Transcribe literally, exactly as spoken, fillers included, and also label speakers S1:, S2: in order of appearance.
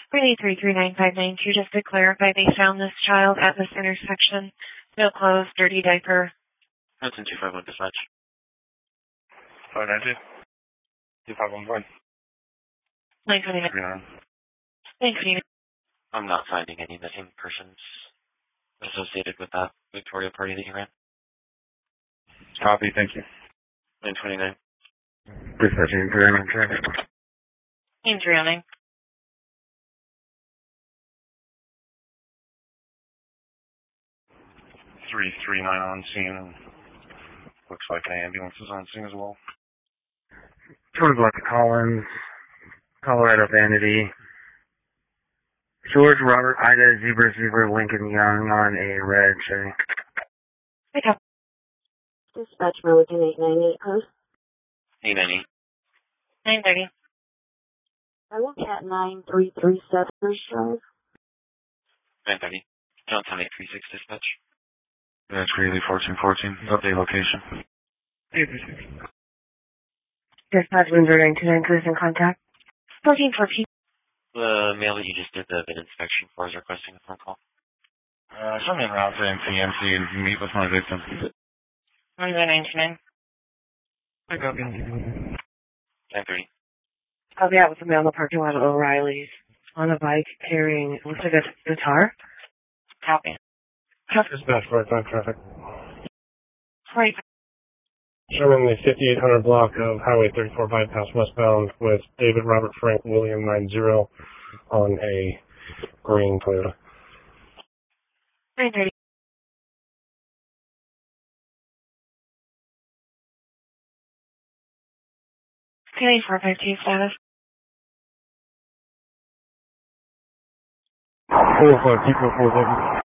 S1: three eight three three nine five nine two, just to clarify, they found this child at this intersection. No clothes, dirty diaper.
S2: That's in two five one dispatch.
S3: five nine two. two five one one.
S1: nine twenty-nine. Thanks, Phoenix.
S2: I'm not finding any missing persons associated with that Victoria party that you ran.
S3: Copy, thank you.
S2: nine twenty-nine.
S3: Dispatching three nine nine.
S1: Team three oh nine.
S3: three three nine on scene. Looks like an ambulance is on scene as well. George Block Collins, Colorado Vanity. George Robert Ida Zebra Zebra Lincoln Young on a red Chevy.
S1: Pick up.
S4: Dispatch Milligan eight ninety-eight, huh?
S2: eight ninety.
S1: nine thirty.
S4: I look at nine three three seven First Drive.
S2: nine thirty. Johnstown eight three six dispatch.
S3: That's Greeley fourteen fourteen. Update location. eight three six.
S1: Dispatch Windsor nine two nine, cruise in contact. fourteen fourteen.
S2: The male that you just did the vid inspection for is requesting a phone call.
S3: Uh, show me en route to M C M C and meet with my victim.
S1: Windsor nine two nine.
S3: I copy.
S2: nine thirty.
S1: I'll be out with the male in the parking lot at O'Reilly's on a bike carrying, it looks like a guitar. Copy.
S5: Dispatch right time traffic.
S1: Right.
S5: Showing the fifty-eight hundred block of Highway thirty-four bypass westbound with David Robert Frank William nine zero on a green Toyota.
S1: nine thirty. K four five two status.
S5: four five two four four